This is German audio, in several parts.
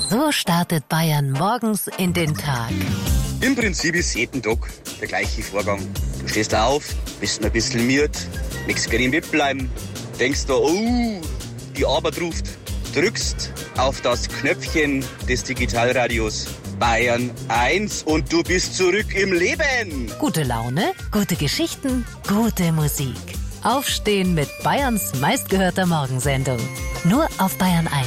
So startet Bayern morgens in den Tag. Im Prinzip ist jeden Tag der gleiche Vorgang. Du stehst auf, bist ein bisschen müde, möchtest gerne im Bett bleiben, denkst da, oh, die Arbeit ruft. Drückst auf das Knöpfchen des Digitalradios Bayern 1 und du bist zurück im Leben. Gute Laune, gute Geschichten, gute Musik. Aufstehen mit Bayerns meistgehörter Morgensendung. Nur auf Bayern 1.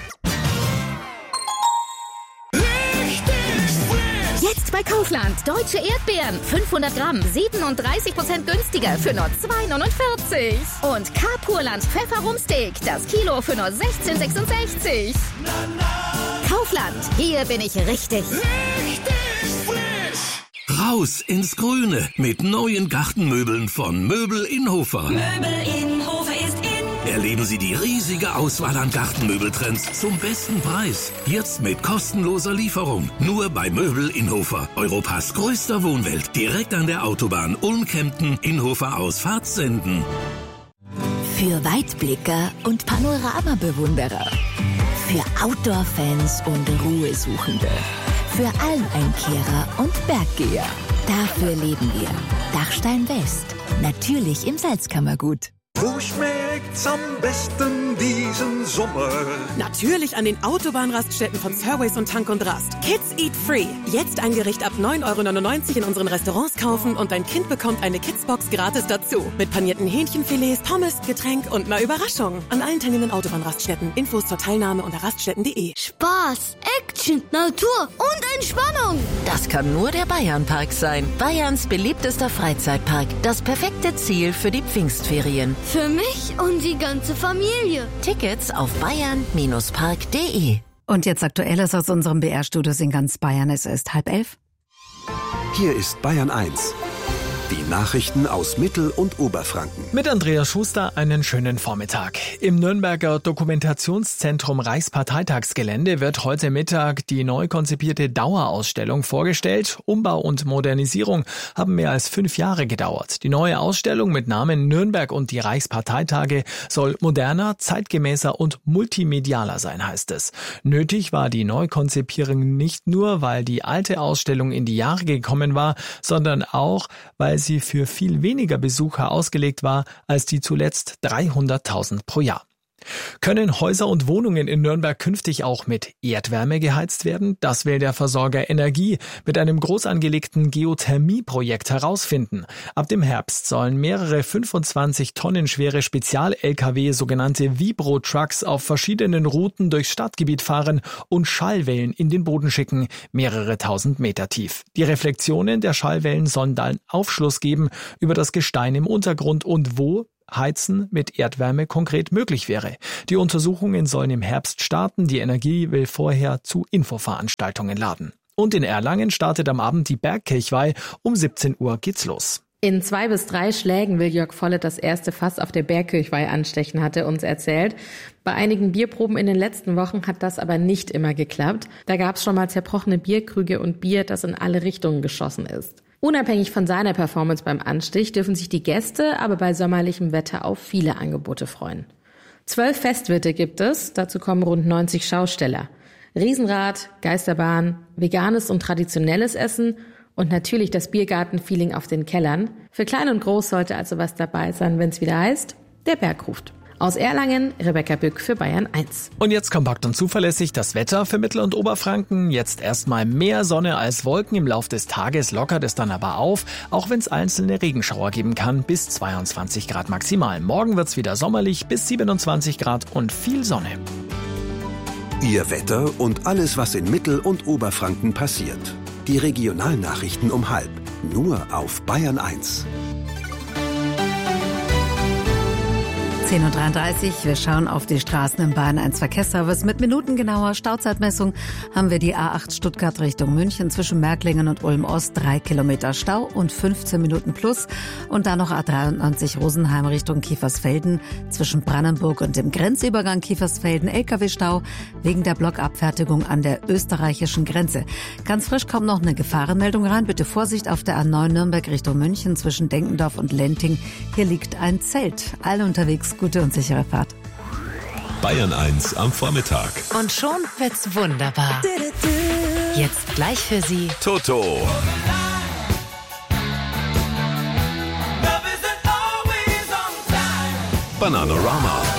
Jetzt bei Kaufland. Deutsche Erdbeeren. 500 Gramm. 37% günstiger für nur 2,49. Und K-Purland Pfefferumsteak. Das Kilo für nur 16,66. Kaufland. Hier bin ich richtig. Raus ins Grüne mit neuen Gartenmöbeln von Möbel Inhofer. Möbel Inhofer ist in. Erleben Sie die riesige Auswahl an Gartenmöbeltrends zum besten Preis. Jetzt mit kostenloser Lieferung. Nur bei Möbel Inhofer. Europas größter Wohnwelt. Direkt an der Autobahn Ulm-Kempten, Inhofer Ausfahrt Senden. Für Weitblicker und Panoramabewunderer. Für Outdoor-Fans und Ruhesuchende. Für Almeinkehrer und Berggeher. Dafür leben wir. Dachstein West. Natürlich im Salzkammergut. Wo schmeckt's am besten diesen Sommer? Natürlich an den Autobahnraststätten von Surways und Tank und Rast. Kids Eat Free. Jetzt ein Gericht ab 9,99 € in unseren Restaurants kaufen und dein Kind bekommt eine Kidsbox gratis dazu. Mit panierten Hähnchenfilets, Pommes, Getränk und einer Überraschung. An allen teilnehmenden Autobahnraststätten. Infos zur Teilnahme unter raststätten.de. Spaß, Action, Natur und Entspannung. Das kann nur der Bayernpark sein. Bayerns beliebtester Freizeitpark. Das perfekte Ziel für die Pfingstferien. Für mich und die ganze Familie. Tickets auf bayern-park.de. Und jetzt Aktuelles aus unserem BR-Studios in ganz Bayern. Es ist 10:30. Hier ist Bayern 1. Die Nachrichten aus Mittel- und Oberfranken. Mit Andreas Schuster einen schönen Vormittag. Im Nürnberger Dokumentationszentrum Reichsparteitagsgelände wird heute Mittag die neu konzipierte Dauerausstellung vorgestellt. Umbau und Modernisierung haben mehr als 5 Jahre gedauert. Die neue Ausstellung mit Namen Nürnberg und die Reichsparteitage soll moderner, zeitgemäßer und multimedialer sein, heißt es. Nötig war die Neukonzipierung nicht nur, weil die alte Ausstellung in die Jahre gekommen war, sondern auch, weil sie für viel weniger Besucher ausgelegt war als die zuletzt 300.000 pro Jahr. Können Häuser und Wohnungen in Nürnberg künftig auch mit Erdwärme geheizt werden? Das will der Versorger Energie mit einem groß angelegten Geothermie-Projekt herausfinden. Ab dem Herbst sollen mehrere 25 Tonnen schwere Spezial-Lkw, sogenannte Vibro-Trucks, auf verschiedenen Routen durchs Stadtgebiet fahren und Schallwellen in den Boden schicken, mehrere 1000 Meter tief. Die Reflexionen der Schallwellen sollen dann Aufschluss geben über das Gestein im Untergrund und wo Heizen mit Erdwärme konkret möglich wäre. Die Untersuchungen sollen im Herbst starten. Die Energie will vorher zu Infoveranstaltungen laden. Und in Erlangen startet am Abend die Bergkirchweih. Um 17 Uhr geht's los. In 2 bis 3 Schlägen will Jörg Vollert das erste Fass auf der Bergkirchweih anstechen, hat er uns erzählt. Bei einigen Bierproben in den letzten Wochen hat das aber nicht immer geklappt. Da gab es schon mal zerbrochene Bierkrüge und Bier, das in alle Richtungen geschossen ist. Unabhängig von seiner Performance beim Anstich dürfen sich die Gäste aber bei sommerlichem Wetter auf viele Angebote freuen. 12 Festwirte gibt es, dazu kommen rund 90 Schausteller. Riesenrad, Geisterbahn, veganes und traditionelles Essen und natürlich das Biergarten-Feeling auf den Kellern. Für klein und groß sollte also was dabei sein, wenn es wieder heißt, der Berg ruft. Aus Erlangen, Rebecca Bück für Bayern 1. Und jetzt kompakt und zuverlässig das Wetter für Mittel- und Oberfranken. Jetzt erstmal mehr Sonne als Wolken. Im Lauf des Tages lockert es dann aber auf, auch wenn es einzelne Regenschauer geben kann, bis 22 Grad maximal. Morgen wird's wieder sommerlich, bis 27 Grad und viel Sonne. Ihr Wetter und alles, was in Mittel- und Oberfranken passiert. Die Regionalnachrichten um 12:30. Nur auf Bayern 1. 10:33 Uhr. Wir schauen auf die Straßen im Bayern 1 Verkehrsservice. Mit minutengenauer Stauzeitmessung haben wir die A8 Stuttgart Richtung München zwischen Märklingen und Ulm-Ost 3 Kilometer Stau und 15 Minuten plus. Und dann noch A93 Rosenheim Richtung Kiefersfelden zwischen Brandenburg und dem Grenzübergang Kiefersfelden LKW-Stau wegen der Blockabfertigung an der österreichischen Grenze. Ganz frisch kommt noch eine Gefahrenmeldung rein. Bitte Vorsicht auf der A9 Nürnberg Richtung München zwischen Denkendorf und Lenting. Hier liegt ein Zelt. Alle unterwegs. Gute und sichere Fahrt. Bayern 1 am Vormittag. Und schon wird's wunderbar. Jetzt gleich für Sie Toto. Bananarama.